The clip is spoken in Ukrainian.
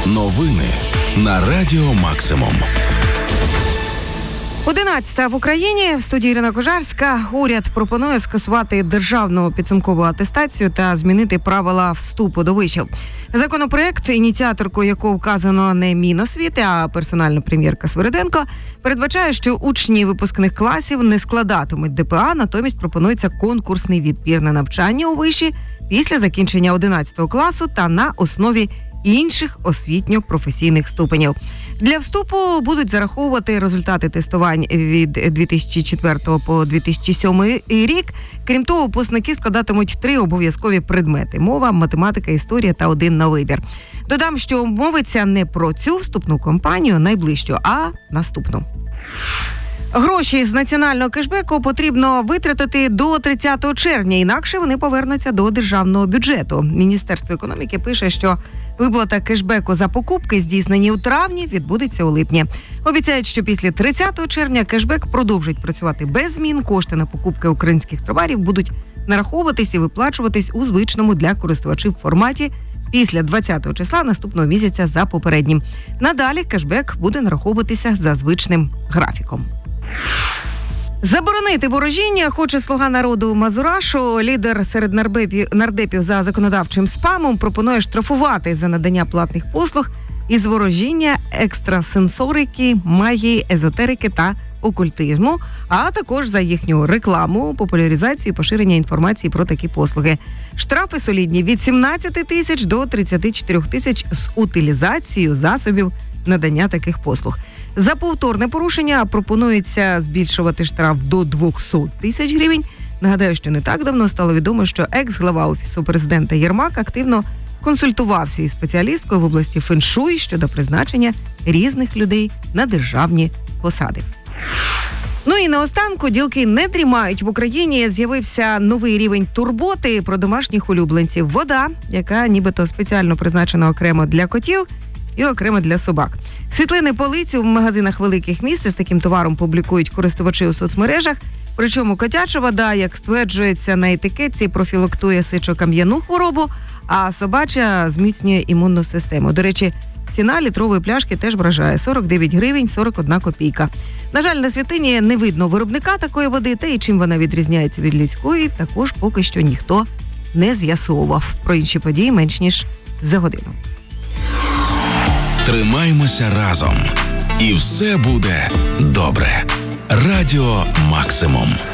Новини на Радіо Максимум. 11 в Україні. В студії Ірина Кожарська. Уряд пропонує скасувати державну підсумкову атестацію та змінити правила вступу до вишів. Законопроект, ініціаторкою якого вказано не Міносвіти, а персональна прем'єрка Свириденко, передбачає, що учні випускних класів не складатимуть ДПА, натомість пропонується конкурсний відбір на навчання у виші після закінчення 11 класу та на основі інших освітньо-професійних ступенів. Для вступу будуть зараховувати результати тестувань від 2004 по 2007 рік. Крім того, випускники складатимуть 3 обов'язкові предмети – мова, математика, історія та 1 на вибір. Додам, що мовиться не про цю вступну кампанію найближчу, а наступну. Гроші з національного кешбеку потрібно витратити до 30 червня, інакше вони повернуться до державного бюджету. Міністерство економіки пише, що виплата кешбеку за покупки, здійснені у травні, відбудеться у липні. Обіцяють, що після 30 червня кешбек продовжить працювати без змін. Кошти на покупки українських товарів будуть нараховуватись і виплачуватись у звичному для користувачів форматі після 20 числа наступного місяця за попереднім. Надалі кешбек буде нараховуватися за звичним графіком. Заборонити ворожіння хоче «Слуга народу» Мазурашу. Лідер серед нардепів за законодавчим спамом пропонує штрафувати за надання платних послуг із ворожіння, екстрасенсорики, магії, езотерики та окультизму, а також за їхню рекламу, популяризацію і поширення інформації про такі послуги. Штрафи солідні від 17 тисяч до 34 тисяч з утилізацією засобів надання таких послуг. За повторне порушення пропонується збільшувати штраф до 200 тисяч гривень. Нагадаю, що не так давно стало відомо, що екс-глава Офісу президента Єрмак активно консультувався із спеціалісткою в області феншуй щодо призначення різних людей на державні посади. Ну і наостанку, ділки не дрімають. В Україні з'явився новий рівень турботи про домашніх улюбленців. Вода, яка нібито спеціально призначена окремо для котів і окремо для собак. Світлини полиці в магазинах великих міст з таким товаром публікують користувачі у соцмережах. Причому котяча вода, як стверджується на етикетці, профілактує сечокам'яну хворобу, а собача зміцнює імунну систему. До речі, ціна літрової пляшки теж вражає – 49 гривень 41 копійка. На жаль, на світлині не видно виробника такої води, та і чим вона відрізняється від людської, також поки що ніхто не з'ясовував. Про інші події менш ніж за годину. Тримаймося разом. І все буде добре. Радіо Максимум.